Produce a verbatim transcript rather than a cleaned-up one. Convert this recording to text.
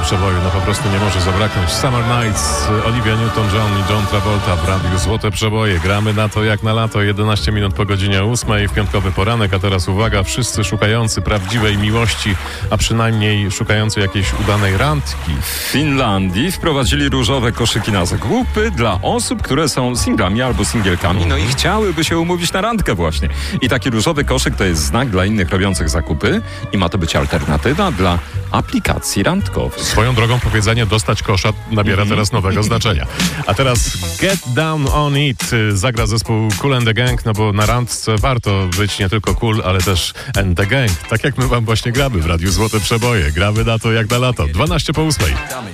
Przeboju, no po prostu nie może zabraknąć. Summer Nights, Olivia Newton-John i John Travolta w Radiu Złote Przeboje. Gramy na to jak na lato, jedenaście minut po godzinie ósmej w piątkowy poranek, a teraz uwaga, wszyscy szukający prawdziwej miłości, a przynajmniej szukający jakiejś udanej randki. W Finlandii wprowadzili różowe koszyki na zakupy dla osób, które są singlami albo singielkami, no i chciałyby się umówić na randkę właśnie. I taki różowy koszyk to jest znak dla innych robiących zakupy i ma to być alternatywa dla aplikacji randkowych. Swoją drogą powiedzenie dostać kosza nabiera teraz nowego znaczenia. A teraz Get Down On It zagra zespół Kool and the Gang, no bo na randce warto być nie tylko cool, ale też and the gang. Tak jak my wam właśnie gramy w Radiu Złote Przeboje. Gramy na to jak na lato. dwanaście po ósmej.